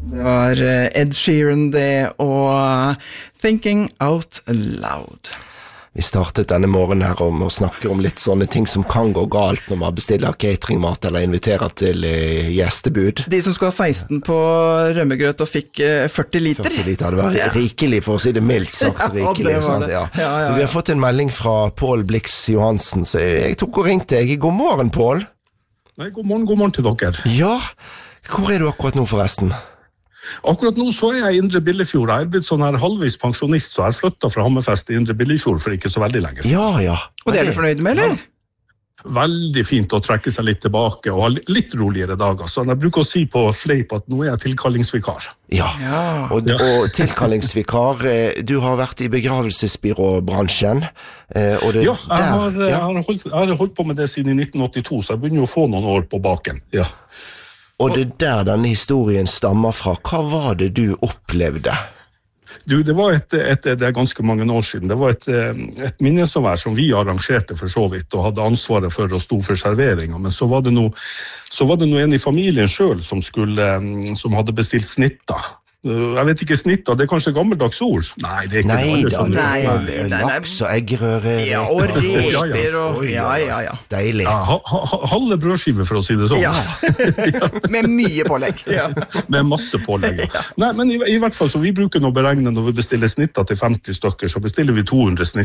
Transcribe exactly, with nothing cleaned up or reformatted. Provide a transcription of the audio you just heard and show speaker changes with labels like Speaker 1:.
Speaker 1: Det var Ed Sheeran det, og Thinking Out Loud.
Speaker 2: Vi startet denne morgenen her om å snakke om litt sånne ting som kan gå galt når man bestiller cateringmat eller inviterer til eh, gjestebud.
Speaker 1: De som skulle ha seksten på rømmegrøt og fikk eh, førti liter.
Speaker 2: førti liter, det var ja. rikelig for å si det mildt sagt,
Speaker 1: ja,
Speaker 2: rikelig.
Speaker 1: Det
Speaker 2: Sant? Ja.
Speaker 1: Ja, ja, ja.
Speaker 2: Vi har fått en melding fra Paul Blix Johansen, så jeg, jeg tok og ringte deg. God morgen, Paul.
Speaker 3: Nei, god morgen, god morgen til dere.
Speaker 2: Ja, hvor er du akkurat nå forresten?
Speaker 3: Akkurat nå så er jeg i Indre Billefjord. Jeg er blitt sånn her halvvis pensjonist, så jeg har flyttet fra Hammerfest i Indre Billefjord for ikke så veldig lenge siden.
Speaker 2: Ja, ja.
Speaker 1: Og det er du fornøyd med, eller?
Speaker 3: Ja. Veldig fint å trekke seg litt tilbake og ha litt roligere dager. Så jeg bruker å si på fleip at nå er jeg tilkallingsvikar.
Speaker 2: Ja,
Speaker 1: ja.
Speaker 2: Og, og tilkallingsvikar, du har vært i begravelsesbyråbransjen. Og det,
Speaker 3: ja, jeg har, der, ja. Jeg, har holdt, jeg har holdt på med det siden i nitten åttito, så jeg begynner å få noen år på baken. Ja.
Speaker 2: Og det der denne historien stammer fra, hva var det du opplevde?
Speaker 3: Du, det var et, et, det er ganske mange år siden, det var et, et minnesomvær som vi arrangerte for så vidt, og hadde ansvaret for å stå for serveringen, men så var det noe, så var det noe en i familien selv som, skulle, som hadde bestilt snitter. Jeg vet ikke snitt, det er kanskje gammeldags ord? Nei, det er ikke
Speaker 2: nei,
Speaker 3: det.
Speaker 2: Da,
Speaker 1: nei,
Speaker 2: nei, nei, laks og eggerøre.
Speaker 1: Ja, og reker og... Ja, ja, ja.
Speaker 2: Deilig.
Speaker 3: Ja, ha, ha, halve brødskive for å si det sånn.
Speaker 1: Ja, ja. Med mye pålegg. Ja.
Speaker 3: Med masse pålegg. Ja. Nei, men i, i hvert fall, så vi bruker nå beregne når vi bestiller snitter til femti stykker, så bestiller vi to hundre snitter.